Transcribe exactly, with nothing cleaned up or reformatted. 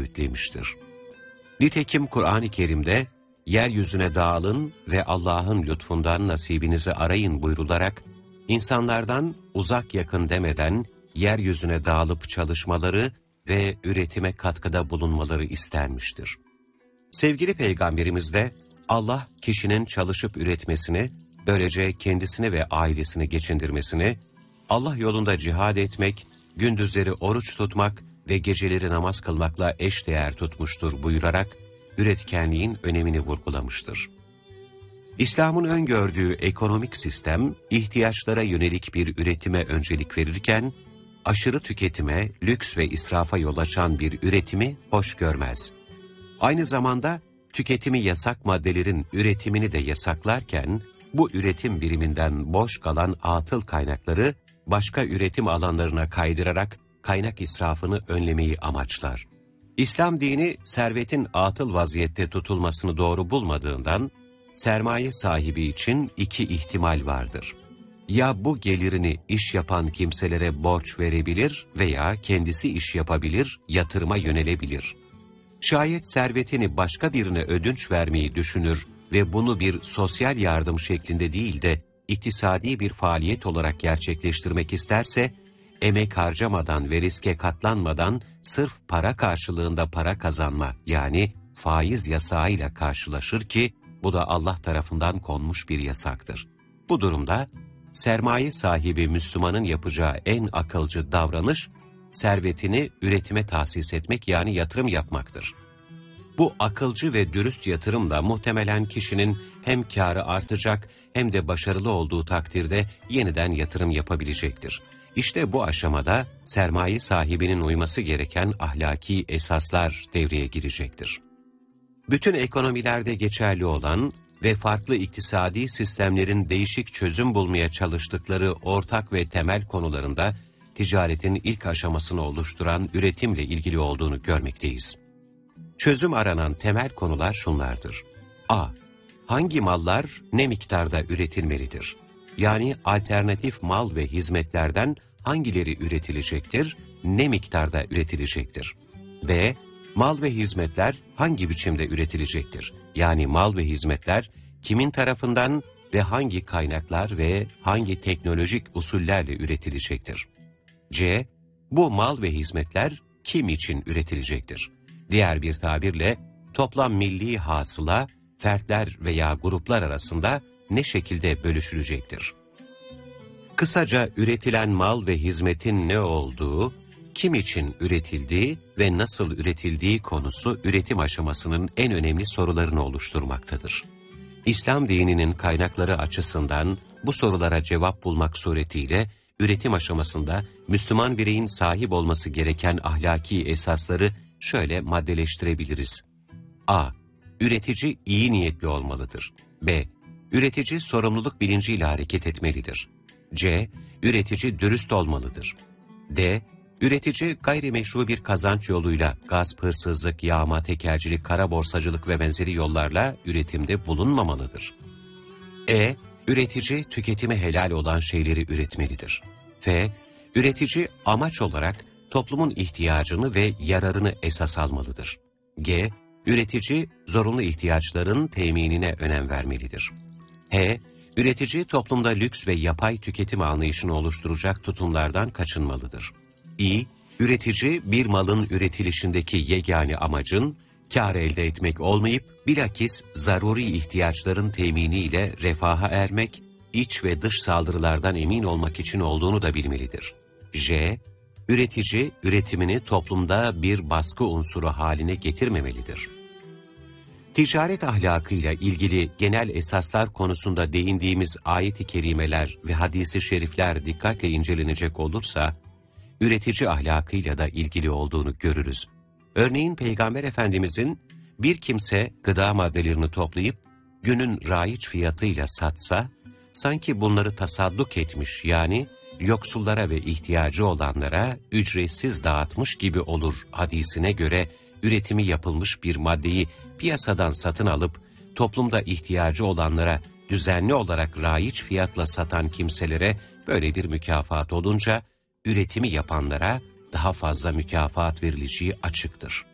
öğütlemiştir. Nitekim Kur'an-ı Kerim'de yeryüzüne dağılın ve Allah'ın lütfundan nasibinizi arayın buyrularak, insanlardan uzak yakın demeden yeryüzüne dağılıp çalışmaları ve üretime katkıda bulunmaları istenmiştir. Sevgili Peygamberimiz de Allah kişinin çalışıp üretmesini, böylece kendisini ve ailesini geçindirmesini, Allah yolunda cihad etmek, gündüzleri oruç tutmak ve geceleri namaz kılmakla eşdeğer tutmuştur buyurarak, üretkenliğin önemini vurgulamıştır. İslam'ın öngördüğü ekonomik sistem, ihtiyaçlara yönelik bir üretime öncelik verirken, aşırı tüketime, lüks ve israfa yol açan bir üretimi hoş görmez. Aynı zamanda tüketimi yasak maddelerin üretimini de yasaklarken, bu üretim biriminden boş kalan atıl kaynakları başka üretim alanlarına kaydırarak kaynak israfını önlemeyi amaçlar. İslam dini servetin atıl vaziyette tutulmasını doğru bulmadığından, sermaye sahibi için iki ihtimal vardır. Ya bu gelirini iş yapan kimselere borç verebilir veya kendisi iş yapabilir, yatırıma yönelebilir. Şayet servetini başka birine ödünç vermeyi düşünür ve bunu bir sosyal yardım şeklinde değil de iktisadi bir faaliyet olarak gerçekleştirmek isterse, emek harcamadan ve riske katlanmadan sırf para karşılığında para kazanma yani faiz yasağıyla karşılaşır ki bu da Allah tarafından konmuş bir yasaktır. Bu durumda sermaye sahibi Müslümanın yapacağı en akılcı davranış, servetini üretime tahsis etmek yani yatırım yapmaktır. Bu akılcı ve dürüst yatırımla muhtemelen kişinin hem kârı artacak hem de başarılı olduğu takdirde yeniden yatırım yapabilecektir. İşte bu aşamada sermaye sahibinin uyması gereken ahlaki esaslar devreye girecektir. Bütün ekonomilerde geçerli olan ve farklı iktisadi sistemlerin değişik çözüm bulmaya çalıştıkları ortak ve temel konularında ticaretin ilk aşamasını oluşturan üretimle ilgili olduğunu görmekteyiz. Çözüm aranan temel konular şunlardır. A. Hangi mallar ne miktarda üretilmelidir? Yani alternatif mal ve hizmetlerden hangileri üretilecektir, ne miktarda üretilecektir? B. Mal ve hizmetler hangi biçimde üretilecektir? Yani mal ve hizmetler kimin tarafından ve hangi kaynaklar ve hangi teknolojik usullerle üretilecektir? C. Bu mal ve hizmetler kim için üretilecektir? Diğer bir tabirle toplam milli hasıla fertler veya gruplar arasında ne şekilde bölüşülecektir? Kısaca üretilen mal ve hizmetin ne olduğu, kim için üretildiği ve nasıl üretildiği konusu üretim aşamasının en önemli sorularını oluşturmaktadır. İslam dininin kaynakları açısından bu sorulara cevap bulmak suretiyle üretim aşamasında Müslüman bireyin sahip olması gereken ahlaki esasları şöyle maddeleştirebiliriz. A. Üretici iyi niyetli olmalıdır. B. Üretici sorumluluk bilinciyle hareket etmelidir. C. Üretici dürüst olmalıdır. D. Üretici gayrimeşru bir kazanç yoluyla gasp, hırsızlık, yağma, tekelcilik, kara borsacılık ve benzeri yollarla üretimde bulunmamalıdır. E. Üretici tüketime helal olan şeyleri üretmelidir. F. Üretici amaç olarak toplumun ihtiyacını ve yararını esas almalıdır. G. Üretici zorunlu ihtiyaçların teminine önem vermelidir. H. Üretici toplumda lüks ve yapay tüketim anlayışını oluşturacak tutumlardan kaçınmalıdır. İ. Üretici bir malın üretilişindeki yegane amacın kâr elde etmek olmayıp bilakis zaruri ihtiyaçların teminiyle refaha ermek, iç ve dış saldırılardan emin olmak için olduğunu da bilmelidir. J. Üretici üretimini toplumda bir baskı unsuru haline getirmemelidir. Ticaret ahlakıyla ilgili genel esaslar konusunda değindiğimiz ayet-i kerimeler ve hadis-i şerifler dikkatle incelenecek olursa, üretici ahlakıyla da ilgili olduğunu görürüz. Örneğin Peygamber Efendimizin bir kimse gıda maddelerini toplayıp günün raiç fiyatıyla satsa, sanki bunları tasadduk etmiş yani yoksullara ve ihtiyacı olanlara ücretsiz dağıtmış gibi olur hadisine göre üretimi yapılmış bir maddeyi piyasadan satın alıp toplumda ihtiyacı olanlara düzenli olarak raiç fiyatla satan kimselere böyle bir mükafat olunca üretimi yapanlara daha fazla mükafat verileceği açıktır.